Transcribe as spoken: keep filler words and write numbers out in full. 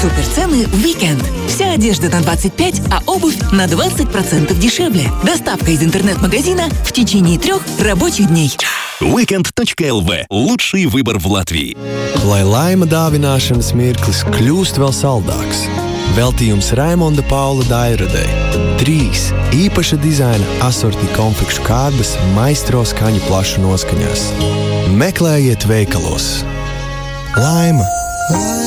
Суперцены в уикенд. Вся одежда на двадцать пять, а обувь на двадцать процентов дешевле. Доставка из интернет-магазина в течение трех рабочих дней. уикенд точка эл ви. Лучший выбор в Латвии. Lai laima dāvināšanas mirklis kļūst vēl saldāks. Veltījums Raimonda Paula Dairadei. Trīs īpaša dizaina asorti konfekšu kārbas maistro skaņu plašu noskaņās. Meklējiet veikalos. Laima!